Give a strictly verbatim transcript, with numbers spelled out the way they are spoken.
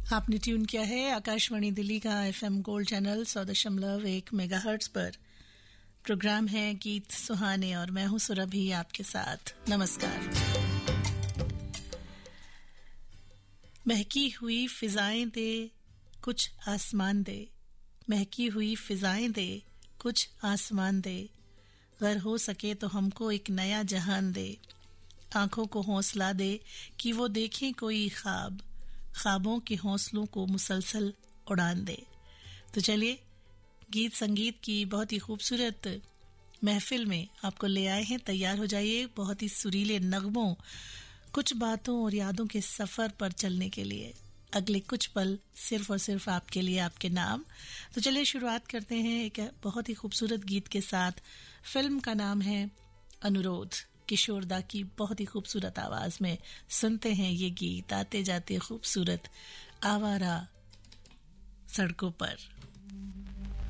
आपने ट्यून किया है आकाशवाणी दिल्ली का एफएम गोल्ड चैनल सौ दशमलव एक मेगाहर्ट्ज पर। प्रोग्राम है गीत सुहाने और मैं हूं सुरभि आपके साथ। नमस्कार। महकी हुई फिजाएं दे कुछ आसमान दे, महकी हुई फिजाएं दे कुछ आसमान दे, अगर हो सके तो हमको एक नया जहान दे, आंखों को हौसला दे कि वो देखें कोई ख्वाब, ख्वाबों के हौसलों को मुसलसल उड़ान दे। तो चलिए गीत संगीत की बहुत ही खूबसूरत महफिल में आपको ले आए हैं। तैयार हो जाइए बहुत ही सुरीले नगमों, कुछ बातों और यादों के सफर पर चलने के लिए। अगले कुछ पल सिर्फ और सिर्फ आपके लिए, आपके नाम। तो चलिए शुरुआत करते हैं एक बहुत ही खूबसूरत गीत के साथ। फिल्म का नाम है अनुरोध। किशोर दा की बहुत ही खूबसूरत आवाज में सुनते हैं ये गीत। आते जाते खूबसूरत आवारा सड़कों पर।